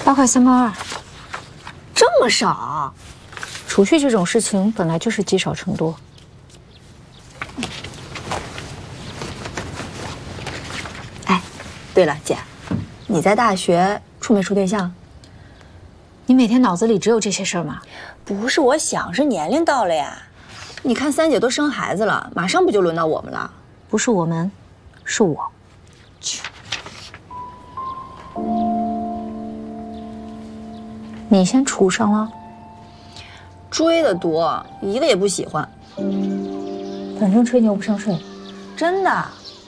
8.382， 这么少？ 储蓄这种事情本来就是积少成多。 哎，对了，姐，你在大学处没处对象？ 你每天脑子里只有这些事儿吗？ 不是我想，是年龄到了呀。你看三姐都生孩子了，马上不就轮到我们了？ 不是我们，是我。你先处上了， 追的多，一个也不喜欢。 反正吹牛不上税， 真的。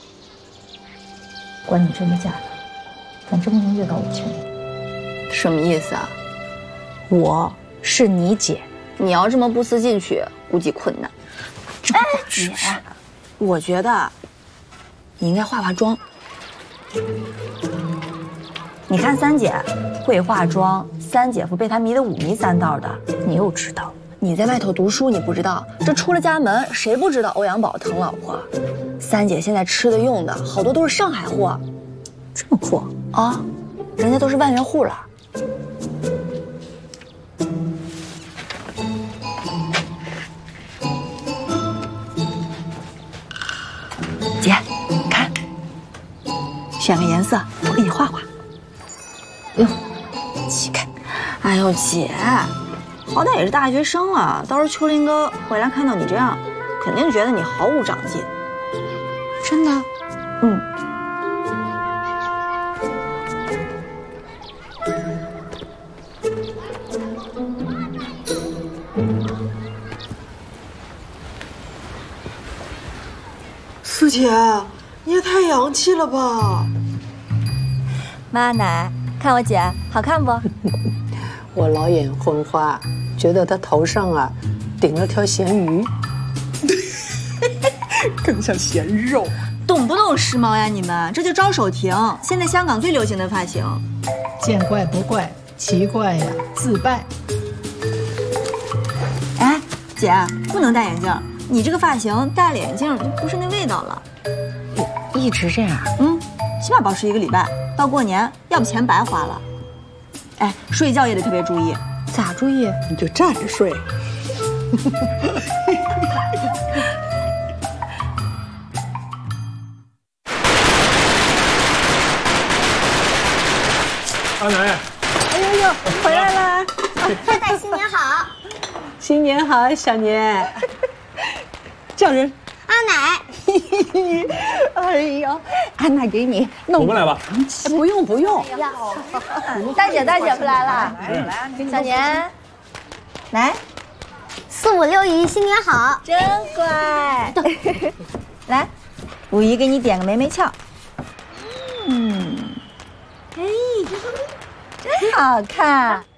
管你真的假的，反正不能越到我圈里。 什么意思啊？ 我是你姐， 你要这么不思进取，估计困难。哎，姐，我觉得你应该化妆。你看三姐会化妆，三姐夫被她迷得五迷三道的， 你又知道？ 你在外头读书，你不知道？这出了家门，谁不知道欧阳宝疼老婆？三姐现在吃的用的好多都是上海货， 这么阔啊？人家都是万元户了。姐，看，选个颜色，我给你画画。 哟，起开！ 哎呦，姐，好歹也是大学生了，到时候秋林哥回来看到你这样，肯定觉得你毫无长进。 真的？ 嗯。 四姐，你也太洋气了吧！ 妈奶，看我姐好看不？ 我老眼昏花，觉得她头上啊顶了条咸鱼， 更像咸肉。 懂不懂时髦呀？你们这就招手停，现在香港最流行的发型。 见怪不怪，奇怪呀，自败。 哎，姐，不能戴眼镜，你这个发型戴了眼镜就不是那味道了。 一直这样？ 嗯，起码保持1个礼拜，到过年，要不钱白花了。哎，睡觉也得特别注意。 咋注意？ 你就站着睡。 阿奶， 哎呦呦，回来啦！ 太太新年好！ 新年好，小年。叫人。 阿奶。 哎呦，安娜给你弄。 我们来吧。 不用不用。 大姐不来了。小年，来。4、5、6姨新年好！ 真乖。来，5姨给你点个眉眉翘。哎，真好看。